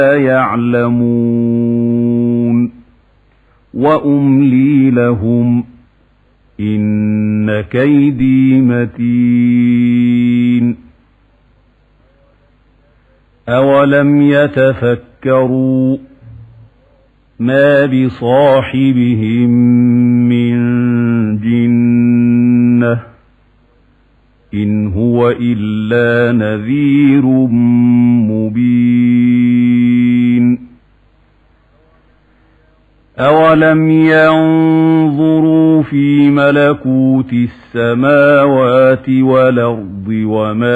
يعلمون وأملي لهم إن كيدي متين أولم يتفكروا ما بصاحبهم من جنة إن هو إلا نذير مبين أولم ينظروا في ملكوت السماوات والأرض وما